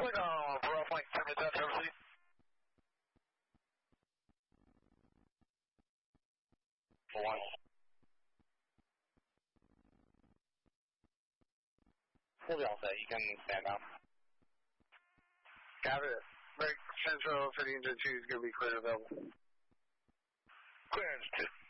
Click on Bravo Flight 7 please. For 1. We'll be all set. You can stand up. Got it. Right, Central City Engine 2 is going to be clear available. Clearance 2.